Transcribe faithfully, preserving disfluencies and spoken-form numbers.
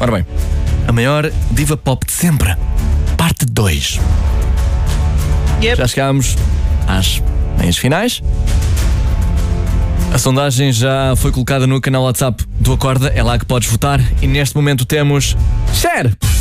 Ora bem, a maior diva pop de sempre, parte dois. Yep. Já chegámos às meias finais. A sondagem já foi colocada no canal WhatsApp do Acorda, é lá que podes votar. E neste momento temos Cher!